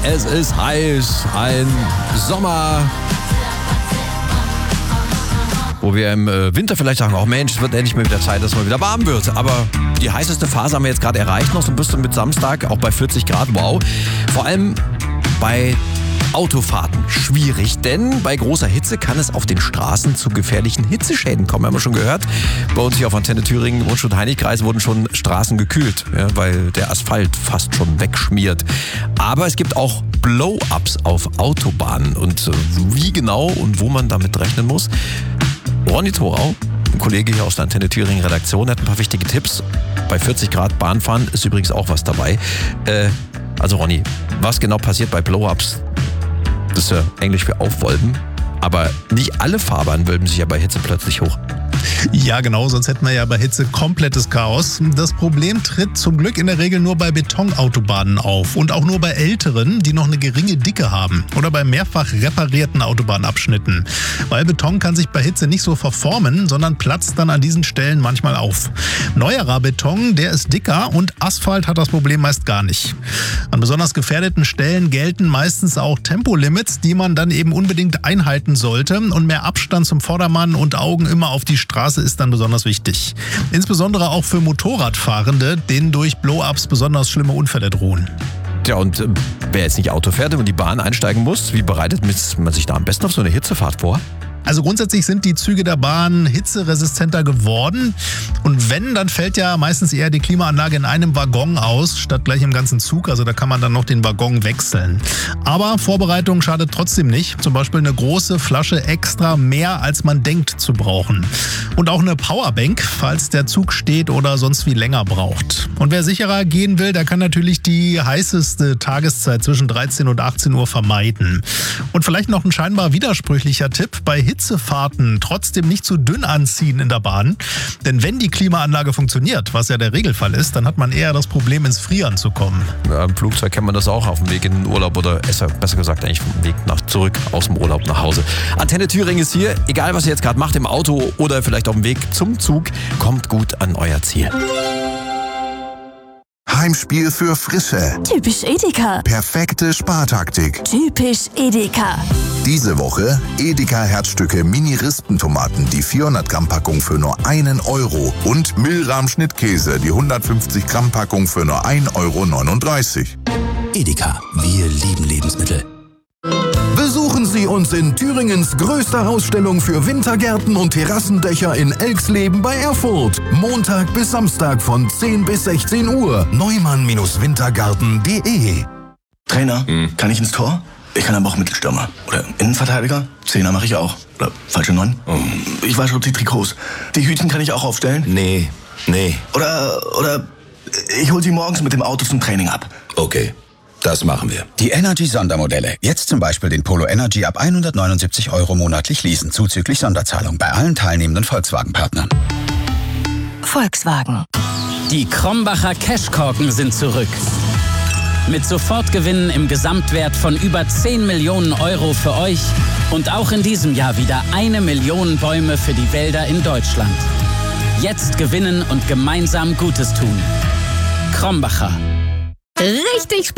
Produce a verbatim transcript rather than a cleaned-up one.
Es ist heiß, ein Sommer, wo wir im Winter vielleicht sagen, oh Mensch, es wird endlich mal wieder Zeit, dass es mal wieder warm wird. Aber die heißeste Phase haben wir jetzt gerade erreicht, noch so ein bisschen mit Samstag, auch bei vierzig Grad, wow. Vor allem bei Autofahrten schwierig, denn bei großer Hitze kann es auf den Straßen zu gefährlichen Hitzeschäden kommen, haben wir schon gehört. Bei uns hier auf Antenne Thüringen, Rundschuld-Heinig-Kreis wurden schon Straßen gekühlt, ja, weil der Asphalt fast schon wegschmiert. Aber es gibt auch Blow-ups auf Autobahnen und wie genau und wo man damit rechnen muss. Ronny Thorau, ein Kollege hier aus der Antenne Thüringen Redaktion, hat ein paar wichtige Tipps. Bei vierzig Grad Bahnfahren ist übrigens auch was dabei. Äh, also Ronny, was genau passiert bei Blow-ups? Das ist ja Englisch für Aufwölben. Aber nicht alle Fahrbahnen wölben sich ja bei Hitze plötzlich hoch. Ja, genau, sonst hätten wir ja bei Hitze komplettes Chaos. Das Problem tritt zum Glück in der Regel nur bei Betonautobahnen auf und auch nur bei älteren, die noch eine geringe Dicke haben oder bei mehrfach reparierten Autobahnabschnitten. Weil Beton kann sich bei Hitze nicht so verformen, sondern platzt dann an diesen Stellen manchmal auf. Neuerer Beton, der ist dicker und Asphalt hat das Problem meist gar nicht. An besonders gefährdeten Stellen gelten meistens auch Tempolimits, die man dann eben unbedingt einhalten sollte, und mehr Abstand zum Vordermann und Augen immer auf die Straße ist dann besonders wichtig. Insbesondere auch für Motorradfahrende, denen durch Blow-ups besonders schlimme Unfälle drohen. Ja, und äh, wer jetzt nicht Auto fährt und in die Bahn einsteigen muss, wie bereitet man sich da am besten auf so eine Hitzefahrt vor? Also grundsätzlich sind die Züge der Bahn hitzeresistenter geworden. Und wenn, dann fällt ja meistens eher die Klimaanlage in einem Waggon aus, statt gleich im ganzen Zug. Also da kann man dann noch den Waggon wechseln. Aber Vorbereitung schadet trotzdem nicht. Zum Beispiel eine große Flasche extra mehr, als man denkt zu brauchen. Und auch eine Powerbank, falls der Zug steht oder sonst wie länger braucht. Und wer sicherer gehen will, der kann natürlich die heißeste Tageszeit zwischen dreizehn und achtzehn Uhr vermeiden. Und vielleicht noch ein scheinbar widersprüchlicher Tipp: Bei Hitzefahrten trotzdem nicht zu dünn anziehen in der Bahn. Denn wenn die Klimaanlage funktioniert, was ja der Regelfall ist, dann hat man eher das Problem, ins Frieren zu kommen. Ja, im Flugzeug kennt man das auch, auf dem Weg in den Urlaub oder besser gesagt eigentlich vom Weg nach zurück aus dem Urlaub nach Hause. Antenne Thüringen ist hier. Egal, was ihr jetzt gerade macht, im Auto oder vielleicht auf dem Weg zum Zug, kommt gut an euer Ziel. Heimspiel für Frische. Typisch Edeka. Perfekte Spartaktik. Typisch Edeka. Diese Woche Edeka Herzstücke Mini-Rispentomaten, die vierhundert Gramm Packung für nur einen Euro. Und Milram Schnittkäse, die hundertfünfzig Gramm Packung für nur ein Euro neununddreißig. Edeka, wir lieben Lebensmittel. Besuchen Sie uns in Thüringens größter Ausstellung für Wintergärten und Terrassendächer in Elxleben bei Erfurt. Montag bis Samstag von zehn bis sechzehn Uhr. neumann Wintergarten punkt de. Trainer, hm. kann ich ins Tor? Ich kann aber auch Mittelstürmer. Oder Innenverteidiger? Zehner mache ich auch. Oder falsche Neun? Oh. Ich wasche die Trikots. Die Hütchen kann ich auch aufstellen? Nee, nee. Oder, oder ich hole sie morgens mit dem Auto zum Training ab. Okay. Das machen wir. Die Energy-Sondermodelle. Jetzt zum Beispiel den Polo Energy ab hundertneunundsiebzig Euro monatlich leasen, zuzüglich Sonderzahlung bei allen teilnehmenden Volkswagen-Partnern. Volkswagen. Die Krombacher Cashkorken sind zurück. Mit Sofortgewinnen im Gesamtwert von über zehn Millionen Euro für euch und auch in diesem Jahr wieder eine Million Bäume für die Wälder in Deutschland. Jetzt gewinnen und gemeinsam Gutes tun. Krombacher. Richtig